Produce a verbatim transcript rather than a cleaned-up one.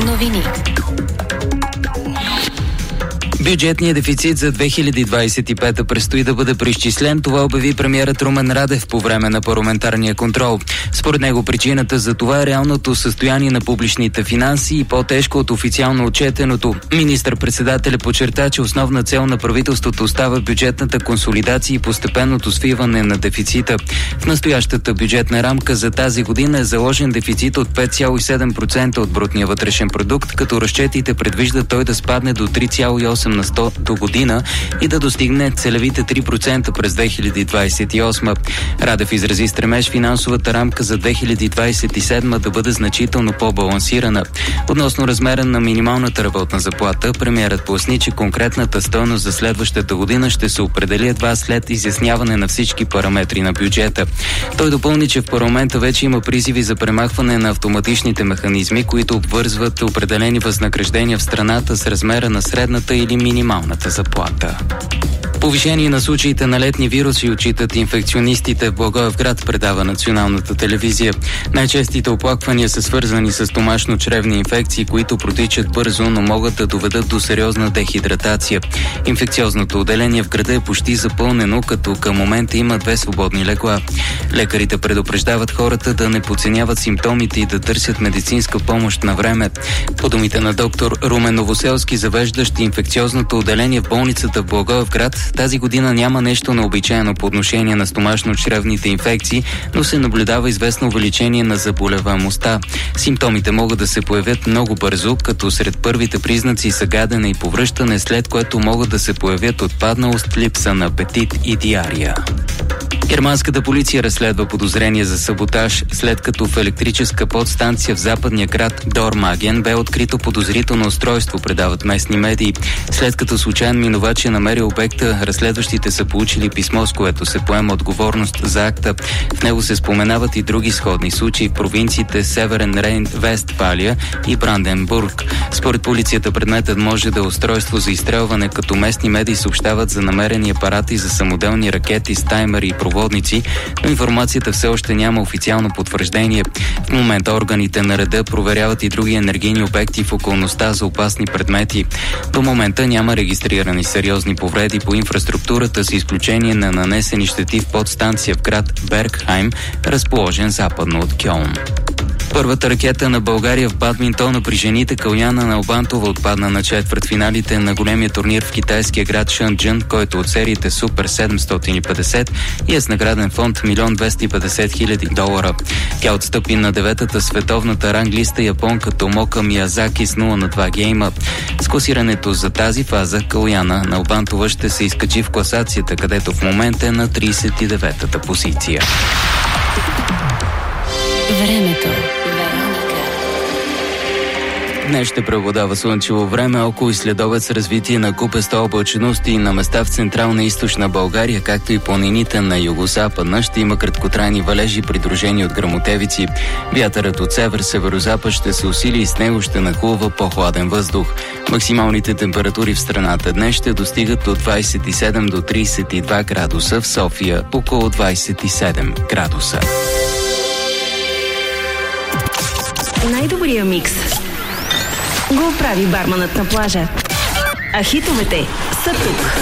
Новини. Бюджетният дефицит за две хиляди двадесет и пета предстои да бъде преизчислен. Това обяви премиерът Румен Радев по време на парламентарния контрол. Според него причината за това е реалното състояние на публичните финанси и по-тежко от официално отчетеното. Министър-председателят подчерта, че основна цел на правителството остава бюджетната консолидация и постепенното свиване на дефицита. В настоящата бюджетна рамка за тази година е заложен дефицит от пет цяло и седем процента от брутния вътрешен продукт, като разчетите предвиждат той да спадне до три цяло и осем на сто до година и да достигне целевите три процента през две хиляди двадесет и осма. Радев изрази стремеж финансовата рамка за две хиляди двадесет и седма да бъде значително по-балансирана. Относно размера на минималната работна заплата, премиерът поясни, че конкретната стойност за следващата година ще се определи едва след изясняване на всички параметри на бюджета. Той допълни, че в парламента вече има призиви за премахване на автоматичните механизми, които обвързват определени възнаграждения в страната с размера на средната или минималната заплата. Повишение на случаите на летни вируси отчитат инфекционистите в Благоевград, предава националната телевизия. Най-честите оплаквания са свързани с стомашно-чревни инфекции, които протичат бързо, но могат да доведат до сериозна дехидратация. Инфекциозното отделение в града е почти запълнено, като към момента има две свободни легла. Лекарите предупреждават хората да не подценяват симптомите и да търсят медицинска помощ на време. По думите на доктор Румен Новоселски, завеждащ инфекциозното отделение в болницата в Благоевград, тази година няма нещо необичайно по отношение на стомашно-чревните инфекции, но се наблюдава известно увеличение на заболеваемостта. Симптомите могат да се появят много бързо, като сред първите признаци са гадене и повръщане, след което могат да се появят отпадналост, липса на апетит и диария. Германската полиция разследва подозрение за саботаж, след като в електрическа подстанция в западния град Дормаген бе открито подозрително устройство, предават местни медии. След като случайен минувач е намерил обекта, разследващите са получили писмо, с което се поема отговорност за акта. В него се споменават и други сходни случаи в провинциите Северен Рейн, Вестфалия и Бранденбург. Според полицията предметът може да е устройство за изстрелване, като местни медии съобщават за намерени апарати за самоделни ракети с таймери и проводници, но информацията все още няма официално потвърждение. В момента органите на реда проверяват и други енергийни обекти в околността за опасни предмети. До момента няма регистрирани сериозни повреди по инфраструктурата, с изключение на нанесени щети в подстанция в град Бергхайм, разположен западно от Кьолн. Първата ракета на България в бадминтона при жените Каляна Налбантова отпадна на четвъртфиналите на големия турнир в китайския град Шенджън, който от сериите Супер седемстотин и петдесет и е с награден фонд милион двеста и петдесет хиляди долара. Тя отстъпи на деветата световната ранглиста японка Томока Миязаки с нула на два гейма. С класирането за тази фаза Каляна Налбантова ще се изкачи в класацията, където в момента е на тридесет и деветата позиция. Времето. Днес ще преобладава слънчево време, около и следобед с развитие на купеста облачност и на места в централна и източна България, както и планините на югозападна. Ще има краткотрайни валежи, придружени от гръмотевици. Вятърът от север-северозапад ще се усили и с него ще нахлува по-хладен въздух. Максималните температури в страната днес ще достигат от двадесет и седем до тридесет и два градуса, в София около двадесет и седем градуса. Най-добрия микс го прави барманът на плажа. А хитовете са тук.